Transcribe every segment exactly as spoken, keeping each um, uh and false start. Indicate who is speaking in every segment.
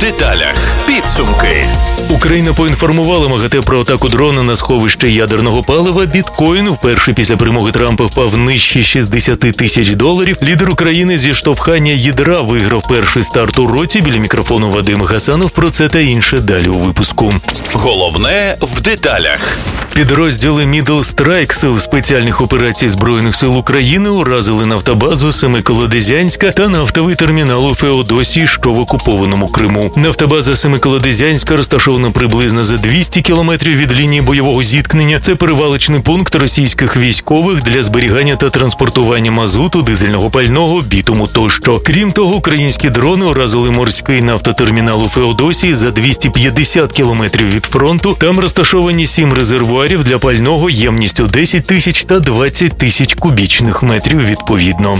Speaker 1: деталях. Підсумки.
Speaker 2: Україна поінформувала МАГАТЕ про атаку дрона на сховище ядерного палива. Біткоін вперше після перемоги Трампа впав нижче шістдесят тисяч доларів. Лідер України зі штовхання ядра виграв перший старт у році. Біля мікрофону Вадим Гасанов. Про це та інше далі у випуску.
Speaker 1: Головне в деталях.
Speaker 2: Підрозділи Middle Strike Сил спеціальних операцій Збройних сил України уразили нафтобазу Семиколодезянська та нафтовий термінал у Феодосії, що в окупованому Криму. Нафтобаза Семиколодезянська розташована приблизно за двісті кілометрів від лінії бойового зіткнення. Це перевалочний пункт російських військових для зберігання та транспортування мазуту, дизельного пального, бітуму тощо. Крім того, українські дрони уразили морський нафтотермінал у Феодосії за двісті п'ятдесят кілометрів від фронту. Там розташовані сім резервуарів для пального ємністю десять тисяч та двадцять тисяч кубічних метрів відповідно.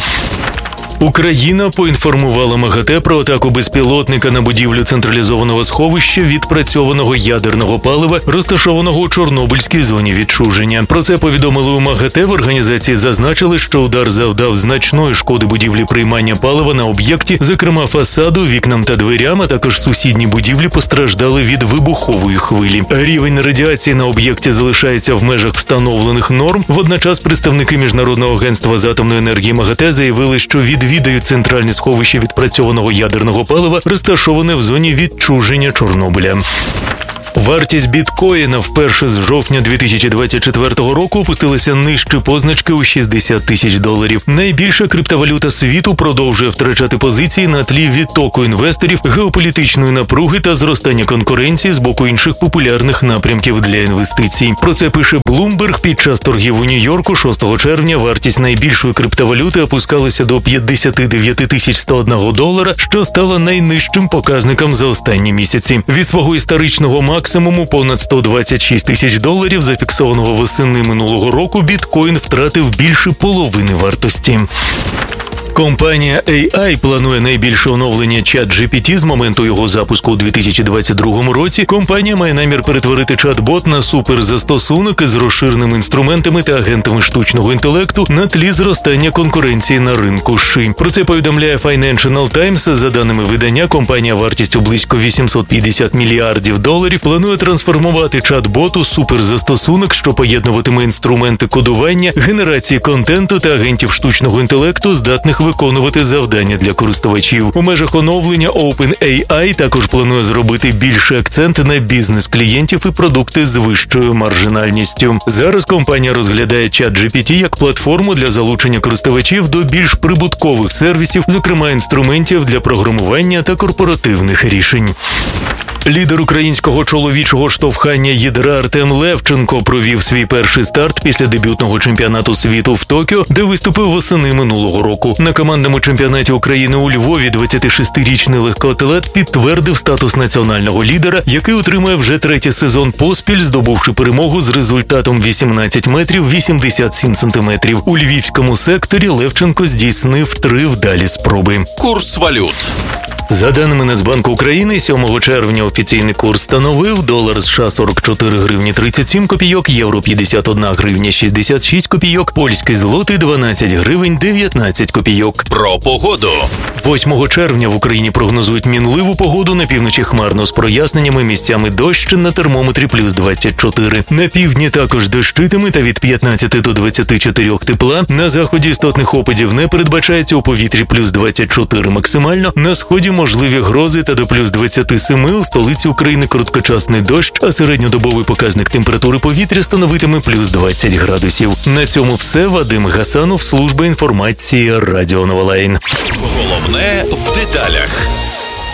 Speaker 2: Україна поінформувала МАГАТЕ про атаку безпілотника на будівлю централізованого сховища відпрацьованого ядерного палива, розташованого у Чорнобильській зоні відчуження. Про це повідомили у МАГАТЕ. В організації зазначили, що удар завдав значної шкоди будівлі приймання палива на об'єкті, зокрема фасаду, вікнам та дверям, а також сусідні будівлі постраждали від вибухової хвилі. Рівень радіації на об'єкті залишається в межах встановлених норм. Водночас представники Міжнародного агентства з атомної енергії МАГАТЕ заявили, що від відвідають центральне сховище відпрацьованого ядерного палива, розташоване в зоні відчуження Чорнобиля. Вартість біткоїна вперше з жовтня дві тисячі двадцять четвертого року опустилася нижче позначки у шістдесят тисяч доларів. Найбільша криптовалюта світу продовжує втрачати позиції на тлі відтоку інвесторів, геополітичної напруги та зростання конкуренції з боку інших популярних напрямків для інвестицій. Про це пише Bloomberg. Під час торгів у Нью-Йорку шостого червня вартість найбільшої криптовалюти опускалася до п'ятдесят дев'ять тисяч сто один долара, що стало найнижчим показником за останні місяці. Від свого історичного максимуму понад сто двадцять шість тисяч доларів, зафіксованого восени минулого року, біткоін втратив більше половини вартості. Компанія ей ай планує найбільше оновлення ChatGPT з моменту його запуску у дві тисячі двадцять другому році. Компанія має намір перетворити чат-бот на суперзастосунок із розширеними інструментами та агентами штучного інтелекту на тлі зростання конкуренції на ринку ши. Про це повідомляє Financial Times. За даними видання, компанія вартістю близько вісімсот п'ятдесят мільярдів доларів планує трансформувати чат-бот у суперзастосунок, що поєднуватиме інструменти кодування, генерації контенту та агентів штучного інтелекту, здатних виконувати завдання для користувачів. У межах оновлення OpenAI також планує зробити більший акцент на бізнес-клієнтів і продукти з вищою маржинальністю. Зараз компанія розглядає ChatGPT як платформу для залучення користувачів до більш прибуткових сервісів, зокрема інструментів для програмування та корпоративних рішень. Лідер українського чоловічого штовхання ядра Артем Левченко провів свій перший старт після дебютного чемпіонату світу в Токіо, де виступив восени минулого року. На командному чемпіонаті України у Львові двадцятишестирічний легкоатлет підтвердив статус національного лідера, який отримує вже третій сезон поспіль, здобувши перемогу з результатом вісімнадцять метрів вісімдесят сім сантиметрів. У львівському секторі Левченко здійснив три вдалі спроби.
Speaker 1: Курс валют.
Speaker 2: За даними Нацбанку України, сьомого червня офіційний курс становив долар США сорок чотири гривні тридцять сім копійок, євро п'ятдесят одна гривня шістдесят шість копійок, польський злотий дванадцять гривень дев'ятнадцять копійок.
Speaker 1: Про погоду.
Speaker 2: восьмого червня в Україні прогнозують мінливу погоду, на півночі хмарно з проясненнями, місцями дощ, на термометрі плюс двадцять чотири. На півдні також дощитиме та від п'ятнадцяти до двадцяти чотирьох тепла. На заході істотних опадів не передбачається, у повітрі плюс двадцять чотири максимально. На сході можливі грози та до плюс двадцять сім, у столиці України короткочасний дощ, а середньодобовий показник температури повітря становитиме плюс двадцять градусів. На цьому все. Вадим Гасанов, служба інформації Радіо Новолайн.
Speaker 1: Головне в деталях.